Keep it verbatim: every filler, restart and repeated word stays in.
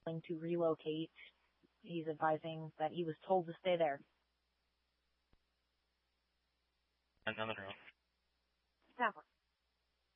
willing to relocate. He's advising that he was told to stay there. Another room. Stanford.